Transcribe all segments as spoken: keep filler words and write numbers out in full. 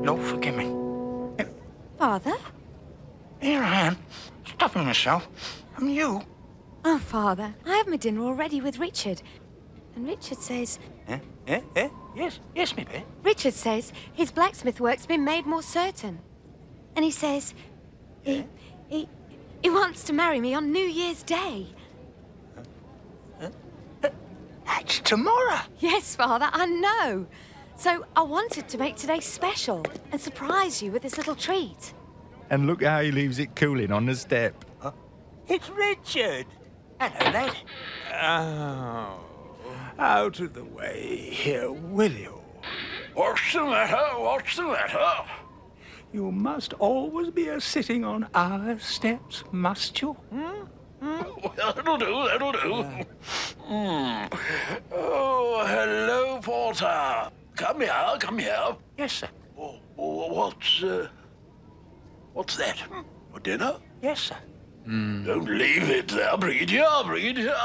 Lord, forgive me. Father? Here I am, stopping myself. I'm you. Oh, Father, I have my dinner already with Richard. And Richard says... Eh? Eh? Eh? Yes, yes, me pet. Richard says his blacksmith work's been made more certain. And he says... Yeah? He, he, he wants to marry me on New Year's Day. Huh? Huh? That's tomorrow. Yes, Father, I know. So I wanted to make today special and surprise you with this little treat. And look how he leaves it cooling on the step. Huh? It's Richard. Hello, lad. Oh, out of the way here, will you? What's the matter? What's the matter? You must always be a sitting on our steps, must you? Hmm? Well, that'll do, that'll do. Mm. Oh, hello, Porter. Come here, come here. Yes, sir. Oh, oh, what's, uh, what's that? For dinner? Yes, sir. Mm. Don't leave it there. Bring it here, bring it here.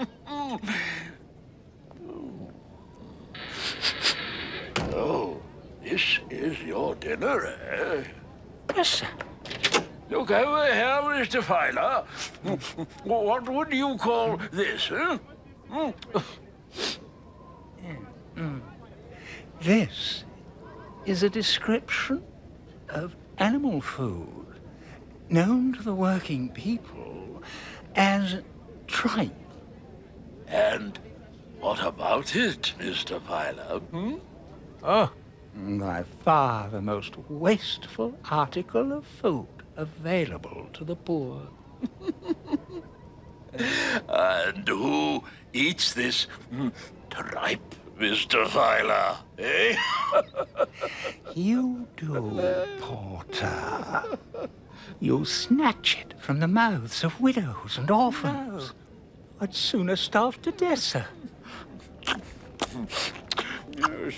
Oh, this is your dinner, eh? Yes, sir. Look over here, Mister Filer. What would you call this, huh? Mm. Mm. This is a description of animal food known to the working people as tripe. And what about it, Mister Filer? Hmm? Oh, by far the most wasteful article of food available to the poor. And who eats this mm, tripe, Mister Filer, eh? You do, Porter. You snatch it from the mouths of widows and orphans. No. I'd sooner starve to death, sir. Yes,